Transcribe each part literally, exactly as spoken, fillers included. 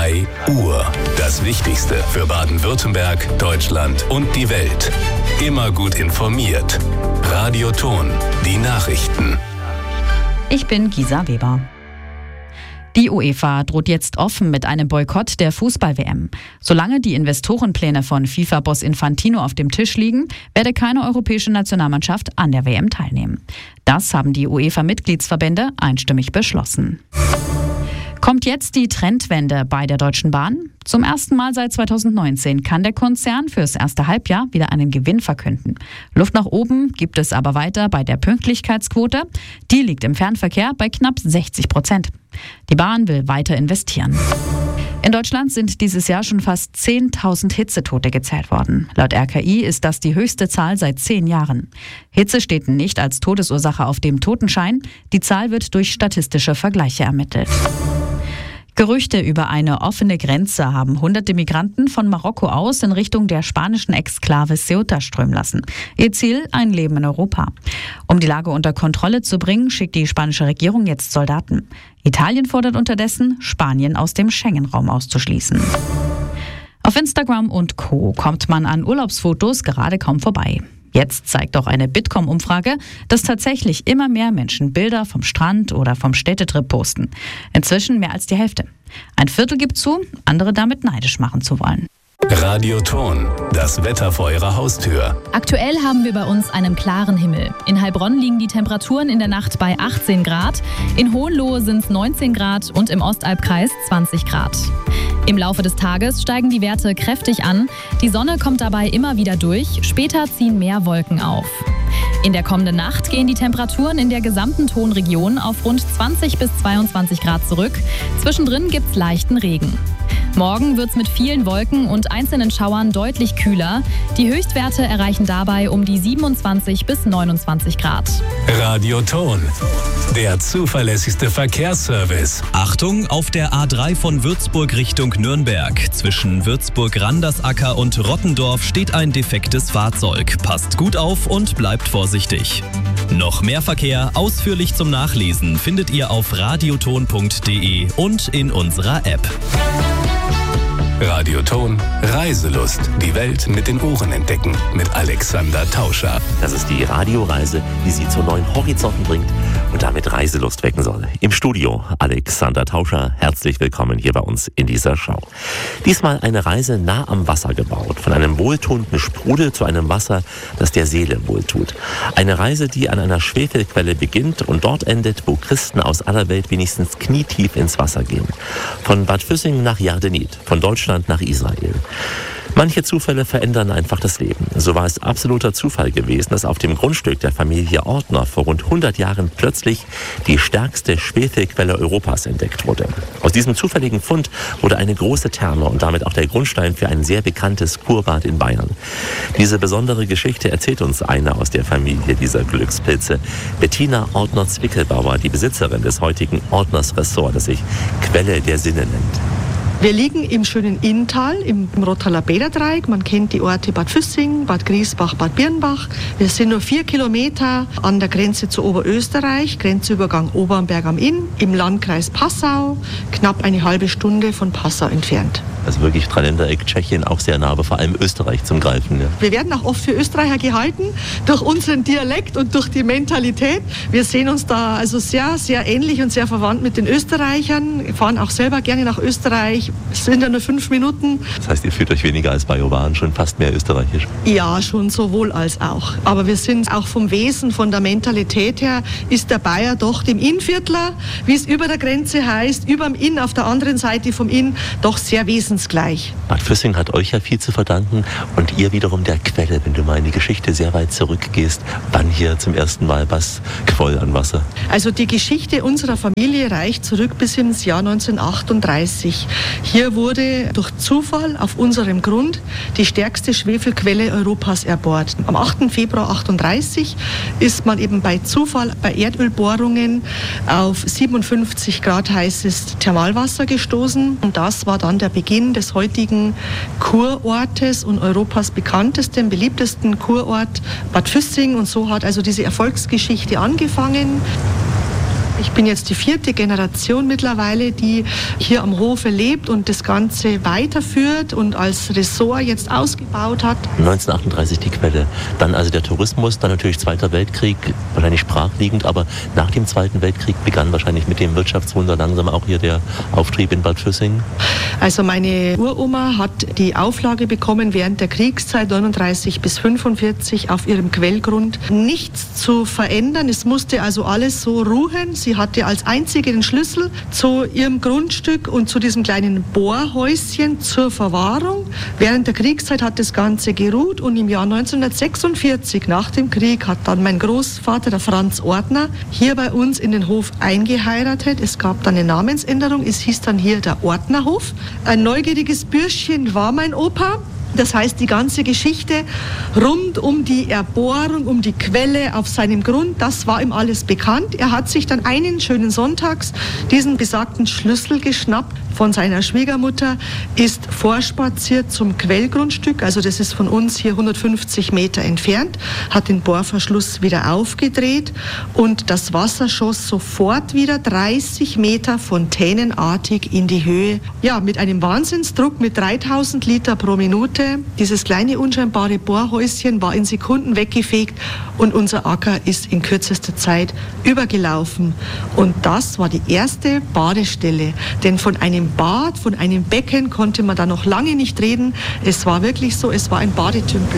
drei Uhr. Das Wichtigste für Baden-Württemberg, Deutschland und die Welt. Immer gut informiert. Radio Ton, die Nachrichten. Ich bin Gisa Weber. Die UEFA droht jetzt offen mit einem Boykott der Fußball-W M. Solange die Investorenpläne von FIFA-Boss Infantino auf dem Tisch liegen, werde keine europäische Nationalmannschaft an der W M teilnehmen. Das haben die UEFA-Mitgliedsverbände einstimmig beschlossen. Kommt jetzt die Trendwende bei der Deutschen Bahn? Zum ersten Mal seit zweitausendneunzehn kann der Konzern fürs erste Halbjahr wieder einen Gewinn verkünden. Luft nach oben gibt es aber weiter bei der Pünktlichkeitsquote. Die liegt im Fernverkehr bei knapp sechzig Prozent. Die Bahn will weiter investieren. In Deutschland sind dieses Jahr schon fast zehntausend Hitzetote gezählt worden. Laut R K I ist das die höchste Zahl seit zehn Jahren. Hitze steht nicht als Todesursache auf dem Totenschein. Die Zahl wird durch statistische Vergleiche ermittelt. Gerüchte über eine offene Grenze haben hunderte Migranten von Marokko aus in Richtung der spanischen Exklave Ceuta strömen lassen. Ihr Ziel: ein Leben in Europa. Um die Lage unter Kontrolle zu bringen, schickt die spanische Regierung jetzt Soldaten. Italien fordert unterdessen, Spanien aus dem Schengen-Raum auszuschließen. Auf Instagram und Co. kommt man an Urlaubsfotos gerade kaum vorbei. Jetzt zeigt auch eine Bitkom-Umfrage, dass tatsächlich immer mehr Menschen Bilder vom Strand oder vom Städtetrip posten. Inzwischen mehr als die Hälfte. Ein Viertel gibt zu, andere damit neidisch machen zu wollen. Radio Ton, das Wetter vor Ihrer Haustür. Aktuell haben wir bei uns einen klaren Himmel. In Heilbronn liegen die Temperaturen in der Nacht bei achtzehn Grad, in Hohenlohe sind es neunzehn Grad und im Ostalbkreis zwanzig Grad. Im Laufe des Tages steigen die Werte kräftig an, die Sonne kommt dabei immer wieder durch, später ziehen mehr Wolken auf. In der kommenden Nacht gehen die Temperaturen in der gesamten Tonregion auf rund zwanzig bis zweiundzwanzig Grad zurück. Zwischendrin gibt's leichten Regen. Morgen wird's mit vielen Wolken und einzelnen Schauern deutlich kühler. Die Höchstwerte erreichen dabei um die siebenundzwanzig bis neunundzwanzig Grad. Radio Ton, der zuverlässigste Verkehrsservice. Achtung, auf der A drei von Würzburg Richtung Nürnberg. Zwischen Würzburg-Randersacker und Rottendorf steht ein defektes Fahrzeug. Passt gut auf und bleibt vorsichtig. Noch mehr Verkehr ausführlich zum Nachlesen findet ihr auf radioton punkt de und in unserer App. Radio Ton, Reiselust. Die Welt mit den Ohren entdecken. Mit Alexander Tauscher. Das ist die Radioreise, die Sie zu neuen Horizonten bringt und damit Reiselust wecken soll. Im Studio Alexander Tauscher. Herzlich willkommen hier bei uns in dieser Show. Diesmal eine Reise nah am Wasser gebaut. Von einem wohltuenden Sprudel zu einem Wasser, das der Seele wohltut. Eine Reise, die an einer Schwefelquelle beginnt und dort endet, wo Christen aus aller Welt wenigstens knietief ins Wasser gehen. Von Bad Füssing nach Jardenit, von Deutschland nach Israel. Manche Zufälle verändern einfach das Leben. So war es absoluter Zufall gewesen, dass auf dem Grundstück der Familie Ortner vor rund hundert Jahren plötzlich die stärkste Schwefelquelle Europas entdeckt wurde. Aus diesem zufälligen Fund wurde eine große Therme und damit auch der Grundstein für ein sehr bekanntes Kurbad in Bayern. Diese besondere Geschichte erzählt uns eine aus der Familie dieser Glückspilze, Bettina Ortner-Zwickelbauer, die Besitzerin des heutigen Ortners Ressort, das sich Quelle der Sinne nennt. Wir liegen im schönen Inntal, im Rottaler Bäderdreieck. Man kennt die Orte Bad Füssing, Bad Griesbach, Bad Birnbach. Wir sind nur vier Kilometer an der Grenze zu Oberösterreich, Grenzübergang Obernberg am Inn, im Landkreis Passau, knapp eine halbe Stunde von Passau entfernt. Also wirklich Dreiländereck, Tschechien auch sehr nah, aber vor allem Österreich zum Greifen. Ja. Wir werden auch oft für Österreicher gehalten, durch unseren Dialekt und durch die Mentalität. Wir sehen uns da also sehr, sehr ähnlich und sehr verwandt mit den Österreichern. Wir fahren auch selber gerne nach Österreich. Es sind ja nur fünf Minuten. Das heißt, ihr fühlt euch weniger als Bajoran, schon fast mehr österreichisch? Ja, schon sowohl als auch. Aber wir sind auch vom Wesen, von der Mentalität her, ist der Bayer doch dem Innviertler, wie es über der Grenze heißt, über dem Inn, auf der anderen Seite vom Inn, doch sehr wesentlich. Gleich. Bad Füssing hat euch ja viel zu verdanken und ihr wiederum der Quelle, wenn du mal in die Geschichte sehr weit zurückgehst, wann hier zum ersten Mal was quoll an Wasser? Also die Geschichte unserer Familie reicht zurück bis ins Jahr neunzehnhundertachtunddreißig. Hier wurde durch Zufall auf unserem Grund die stärkste Schwefelquelle Europas erbohrt. Am achten Februar achtunddreißig ist man eben bei Zufall bei Erdölbohrungen auf siebenundfünfzig Grad heißes Thermalwasser gestoßen und das war dann der Beginn des heutigen Kurortes und Europas bekanntesten, beliebtesten Kurort Bad Füssing. Und so hat also diese Erfolgsgeschichte angefangen. Ich bin jetzt die vierte Generation mittlerweile, die hier am Hofe lebt und das Ganze weiterführt und als Ressort jetzt ausgebaut hat. neunzehnhundertachtunddreißig die Quelle, dann also der Tourismus, dann natürlich Zweiter Weltkrieg, wahrscheinlich brachliegend, aber nach dem Zweiten Weltkrieg begann wahrscheinlich mit dem Wirtschaftswunder langsam auch hier der Auftrieb in Bad Füssing. Also meine Uroma hat die Auflage bekommen, während der Kriegszeit neununddreißig bis fünfundvierzig auf ihrem Quellgrund nichts zu verändern. Es musste also alles so ruhen. Sie hatte als einzige den Schlüssel zu ihrem Grundstück und zu diesem kleinen Bohrhäuschen zur Verwahrung. Während der Kriegszeit hat das Ganze geruht und im Jahr neunzehnhundertsechsundvierzig, nach dem Krieg, hat dann mein Großvater, der Franz Ortner, hier bei uns in den Hof eingeheiratet. Es gab dann eine Namensänderung. Es hieß dann hier der Ortnerhof. Ein neugieriges Bürschchen war mein Opa. Das heißt, die ganze Geschichte rund um die Erbohrung, um die Quelle auf seinem Grund, das war ihm alles bekannt. Er hat sich dann einen schönen Sonntags diesen besagten Schlüssel geschnappt von seiner Schwiegermutter, ist vorspaziert zum Quellgrundstück, also das ist von uns hier hundertfünfzig Meter entfernt, hat den Bohrverschluss wieder aufgedreht und das Wasser schoss sofort wieder dreißig Meter fontänenartig in die Höhe. Ja, mit einem Wahnsinnsdruck mit dreitausend Liter pro Minute. Dieses kleine unscheinbare Bohrhäuschen war in Sekunden weggefegt und unser Acker ist in kürzester Zeit übergelaufen. Und das war die erste Badestelle, denn von einem Bad, von einem Becken konnte man da noch lange nicht reden. Es war wirklich so, es war ein Badetümpel.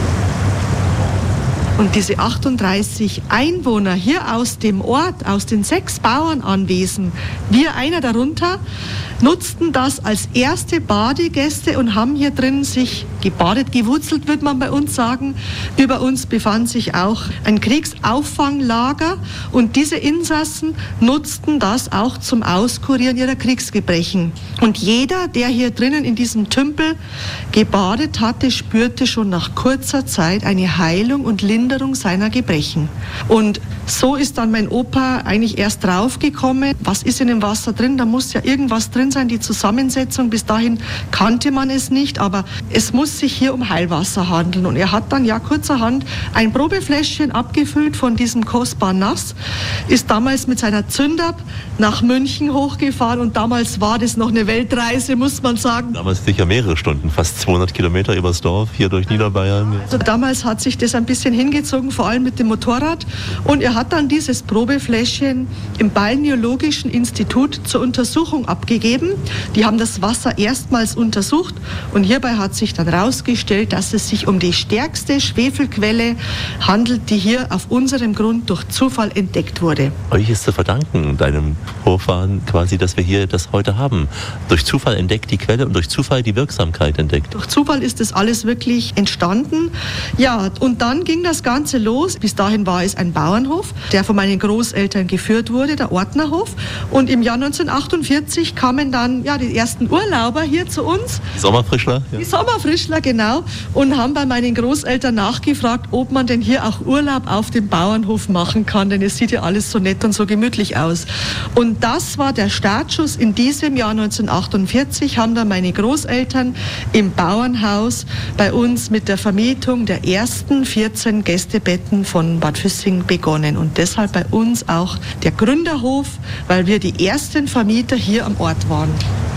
Und diese achtunddreißig Einwohner hier aus dem Ort, aus den sechs Bauernanwesen, wir einer darunter, nutzten das als erste Badegäste und haben hier drin sich gebadet, gewurzelt, würde man bei uns sagen. Über uns befand sich auch ein Kriegsauffanglager und diese Insassen nutzten das auch zum Auskurieren ihrer Kriegsgebrechen. Und jeder, der hier drinnen in diesem Tümpel gebadet hatte, spürte schon nach kurzer Zeit eine Heilung und Linderung seiner Gebrechen. Und so ist dann mein Opa eigentlich erst draufgekommen, was ist in dem Wasser drin, da muss ja irgendwas drin sein, die Zusammensetzung, bis dahin kannte man es nicht, aber es muss sich hier um Heilwasser handeln und er hat dann ja kurzerhand ein Probefläschchen abgefüllt von diesem kostbaren Nass, ist damals mit seiner Zündab nach München hochgefahren und damals war das noch eine Weltreise, muss man sagen. Damals sicher mehrere Stunden, fast zweihundert Kilometer übers Dorf, hier durch Niederbayern. Also damals hat sich das ein bisschen hingezogen, vor allem mit dem Motorrad und er hat dann dieses Probefläschchen im Balneologischen Institut zur Untersuchung abgegeben. Die haben das Wasser erstmals untersucht und hierbei hat sich dann herausgestellt, dass es sich um die stärkste Schwefelquelle handelt, die hier auf unserem Grund durch Zufall entdeckt wurde. Euch ist zu verdanken, deinem Vorfahren quasi, dass wir hier das heute haben. Durch Zufall entdeckt die Quelle und durch Zufall die Wirksamkeit entdeckt. Durch Zufall ist das alles wirklich entstanden. Ja, und dann ging das Ganze los. Bis dahin war es ein Bauernhof, der von meinen Großeltern geführt wurde, der Ortnerhof. Und im Jahr neunzehnhundertachtundvierzig kamen dann ja, die ersten Urlauber hier zu uns. Die Sommerfrischler? Ja. Die Sommerfrischler, genau. Und haben bei meinen Großeltern nachgefragt, ob man denn hier auch Urlaub auf dem Bauernhof machen kann, denn es sieht ja alles so nett und so gemütlich aus. Und das war der Startschuss. In diesem Jahr neunzehnhundertachtundvierzig haben dann meine Großeltern im Bauernhaus bei uns mit der Vermietung der ersten vierzehn Gästebetten von Bad Füssing begonnen. Und deshalb bei uns auch der Gründerhof, weil wir die ersten Vermieter hier am Ort waren.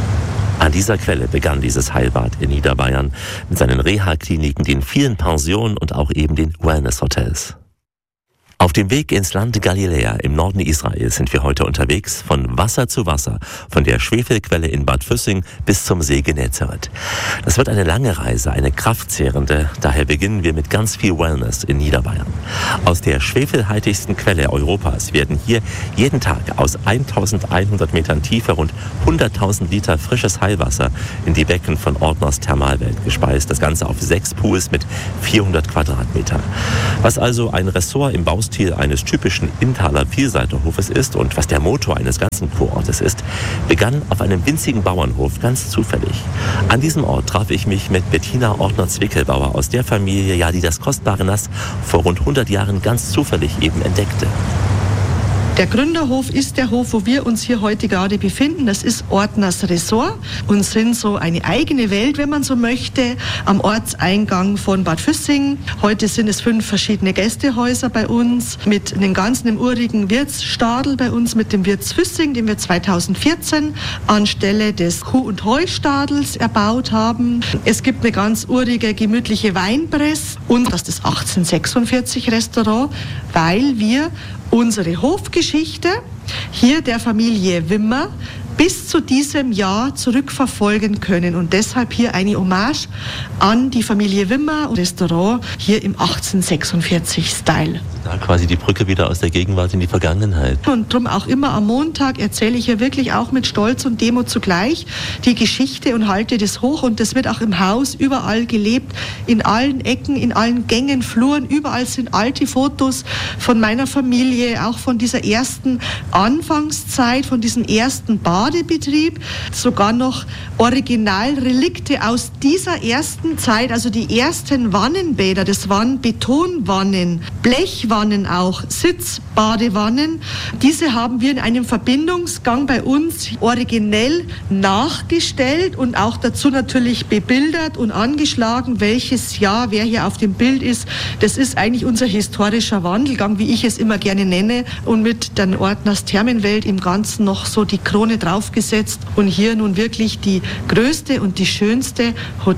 An dieser Quelle begann dieses Heilbad in Niederbayern mit seinen Reha-Kliniken, den vielen Pensionen und auch eben den Wellness-Hotels. Auf dem Weg ins Land Galiläa im Norden Israels sind wir heute unterwegs, von Wasser zu Wasser, von der Schwefelquelle in Bad Füssing bis zum See Genezareth. Das wird eine lange Reise, eine kraftzehrende, daher beginnen wir mit ganz viel Wellness in Niederbayern. Aus der schwefelhaltigsten Quelle Europas werden hier jeden Tag aus eintausendeinhundert Metern Tiefe rund hunderttausend Liter frisches Heilwasser in die Becken von Ortners Thermalwelt gespeist. Das Ganze auf sechs Pools mit vierhundert Quadratmeter. Was also ein Ressort im Baustil eines typischen Inntaler Vielseiterhofes ist und was der Motor eines ganzen Kurortes ist, begann auf einem winzigen Bauernhof ganz zufällig. An diesem Ort traf ich mich mit Bettina Ortner-Zwickelbauer aus der Familie, ja, die das kostbare Nass vor rund hundert Jahren ganz zufällig eben entdeckte. Der Gründerhof ist der Hof, wo wir uns hier heute gerade befinden. Das ist Ortners Ressort und sind so eine eigene Welt, wenn man so möchte, am Ortseingang von Bad Füssing. Heute sind es fünf verschiedene Gästehäuser bei uns mit einem ganz einem urigen Wirtsstadel bei uns, mit dem Wirts Füssing, den wir zweitausendvierzehn anstelle des Kuh- und Heustadels erbaut haben. Es gibt eine ganz urige, gemütliche Weinpress und das ist das achtzehnhundertsechsundvierzig Restaurant, weil wir unsere Hofgeschichte hier der Familie Wimmer bis zu diesem Jahr zurückverfolgen können und deshalb hier eine Hommage an die Familie Wimmer und Restaurant hier im achtzehnhundertsechsundvierzig-Style. Da quasi die Brücke wieder aus der Gegenwart in die Vergangenheit. Und darum auch immer am Montag erzähle ich hier wirklich auch mit Stolz und Demut zugleich die Geschichte und halte das hoch und das wird auch im Haus überall gelebt, in allen Ecken, in allen Gängen, Fluren, überall sind alte Fotos von meiner Familie, auch von dieser ersten Anfangszeit, von diesem ersten Badebetrieb, sogar noch Originalrelikte aus dieser ersten Zeit, also die ersten Wannenbäder, das waren Betonwannen, Blechwannen auch, Sitzbadewannen. Diese haben wir in einem Verbindungsgang bei uns originell nachgestellt und auch dazu natürlich bebildert und angeschlagen, welches Jahr, wer hier auf dem Bild ist. Das ist eigentlich unser historischer Wandelgang, wie ich es immer gerne nenne, und mit den Ortners Thermenwelt im Ganzen noch so die Krone draufgesetzt und hier nun wirklich die größte und die schönste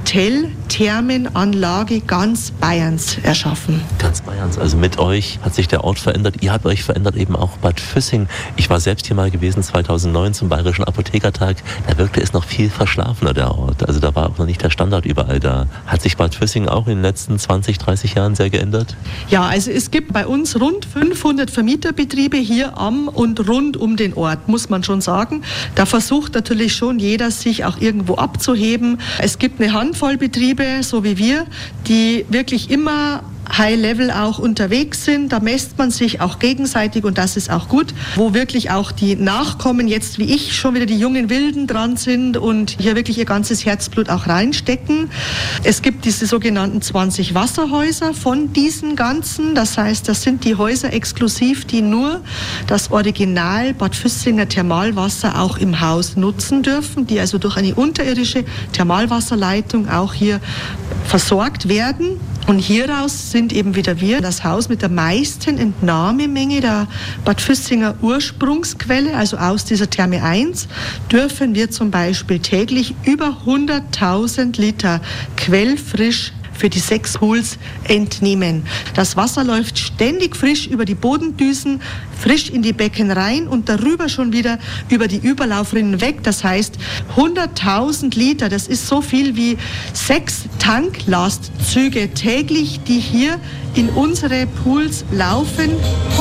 Hotel-Thermenanlage ganz Bayerns erschaffen. Ganz Bayerns, also mit euch hat sich der Ort verändert, ihr habt euch verändert, eben auch Bad Füssing. Ich war selbst hier mal gewesen zweitausendneun zum Bayerischen Apothekertag, da wirkte es noch viel verschlafener, der Ort. Also da war auch noch nicht der Standard überall da. Hat sich Bad Füssing auch in den letzten zwanzig, dreißig Jahren sehr geändert? Ja, also es gibt bei uns rund fünfhundert Vermieterbetriebe hier am und rund um den Ort, muss man schon sagen. Da versucht natürlich schon jeder, sich auch irgendwo abzuheben. Es gibt eine Handvoll Betriebe, so wie wir, die wirklich immer High-Level auch unterwegs sind. Da messt man sich auch gegenseitig und das ist auch gut, wo wirklich auch die Nachkommen jetzt wie ich schon wieder die jungen Wilden dran sind und hier wirklich ihr ganzes Herzblut auch reinstecken. Es gibt diese sogenannten zwanzig Wasserhäuser von diesen ganzen. Das heißt, das sind die Häuser exklusiv, die nur das Original Bad Füssinger Thermalwasser auch im Haus nutzen dürfen, die also durch eine unterirdische Thermalwasserleitung auch hier versorgt werden. Und hieraus sind eben wieder wir das Haus mit der meisten Entnahmemenge der Bad Füssinger Ursprungsquelle, also aus dieser Therme eins, dürfen wir zum Beispiel täglich über hunderttausend Liter quellfrisch für die sechs Pools entnehmen. Das Wasser läuft ständig frisch über die Bodendüsen, frisch in die Becken rein und darüber schon wieder über die Überlaufrinnen weg. Das heißt, hunderttausend Liter, das ist so viel wie sechs Tanklastzüge täglich, die hier in unsere Pools laufen.